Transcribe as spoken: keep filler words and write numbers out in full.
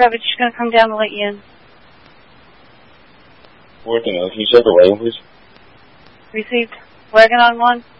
Kravitz is going to come down and let you in. Working on. Can you set the wagon, please? Received. Wagon on one.